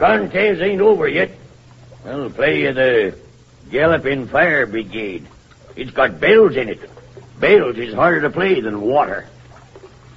contest ain't over yet. I'll play you the Galloping Fire Brigade. It's got bells in it. Bells is harder to play than water.